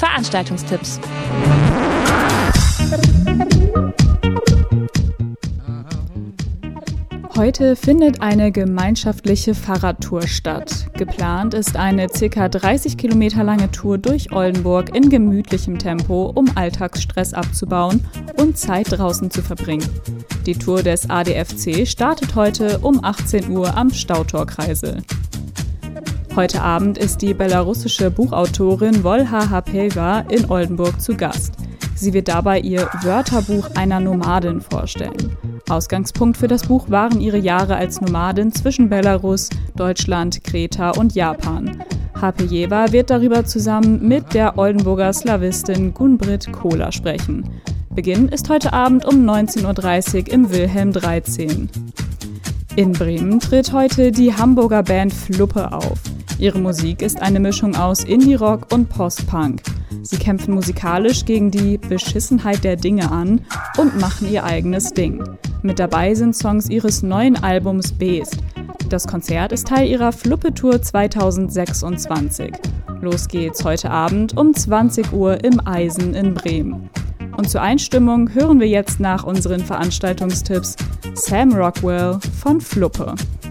Veranstaltungstipps. Heute findet eine gemeinschaftliche Fahrradtour statt. Geplant ist eine ca. 30 Kilometer lange Tour durch Oldenburg in gemütlichem Tempo, um Alltagsstress abzubauen und Zeit draußen zu verbringen. Die Tour des ADFC startet heute um 18 Uhr am Stautor-Kreisel. Heute Abend ist die belarussische Buchautorin Wolha Hapeva in Oldenburg zu Gast. Sie wird dabei ihr Wörterbuch einer Nomadin vorstellen. Ausgangspunkt für das Buch waren ihre Jahre als Nomadin zwischen Belarus, Deutschland, Kreta und Japan. Hapeva wird darüber zusammen mit der Oldenburger Slawistin Gunbritt Kohler sprechen. Beginn ist heute Abend um 19.30 Uhr im Wilhelm 13. In Bremen tritt heute die Hamburger Band Fluppe auf. Ihre Musik ist eine Mischung aus Indie-Rock und Post-Punk. Sie kämpfen musikalisch gegen die Beschissenheit der Dinge an und machen ihr eigenes Ding. Mit dabei sind Songs ihres neuen Albums Beest. Das Konzert ist Teil ihrer Fluppe-Tour 2026. Los geht's heute Abend um 20 Uhr im Eisen in Bremen. Und zur Einstimmung hören wir jetzt nach unseren Veranstaltungstipps Sam Rockwell von Fluppe.